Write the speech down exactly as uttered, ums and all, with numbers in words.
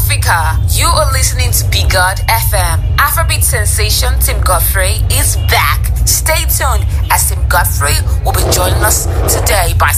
Africa. You are listening to Be God F M. Afrobeat sensation Tim Godfrey is back. Stay tuned as Tim Godfrey will be joining us today by